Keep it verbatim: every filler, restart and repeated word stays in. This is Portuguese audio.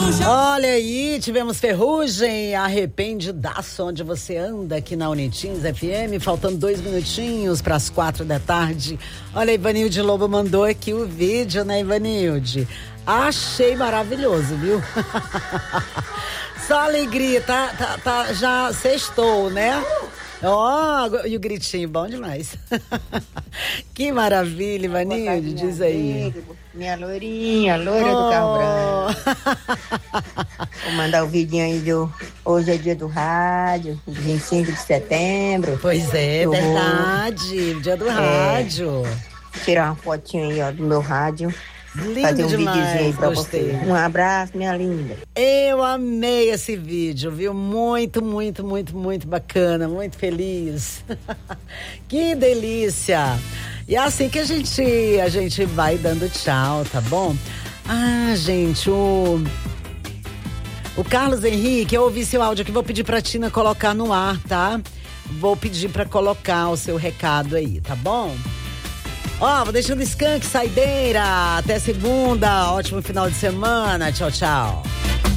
Olha aí, tivemos Ferrugem, arrependidaço onde você anda aqui na Unitins F M, faltando dois minutinhos para as quatro da tarde. Olha, Ivanilde Lobo mandou aqui o vídeo, né, Ivanilde? Achei maravilhoso, viu? Só alegria, tá, tá, tá, já sextou, né? Ó, oh, e o gritinho, bom demais. Que maravilha, Ivanilde, diz aí. Minha loirinha, loira oh. do carro branco. Vou mandar o vidinho aí do... Hoje é dia do rádio, vinte e cinco de setembro. Pois é, verdade, dia do é, rádio. Tirar uma fotinha aí, ó, do meu rádio. Lindo fazer um demais, videozinho aí pra gostei. você. Um abraço, minha linda. Eu amei esse vídeo, viu? Muito, muito, muito, muito bacana, muito feliz. Que delícia! E é assim que a gente, a gente vai dando tchau, tá bom? Ah, gente, o... O Carlos Henrique, eu ouvi seu áudio aqui, vou pedir pra Tina colocar no ar, tá? Vou pedir pra colocar o seu recado aí, tá bom? Ó, vou deixando Skank, saideira. Até segunda. Ótimo final de semana. Tchau, tchau.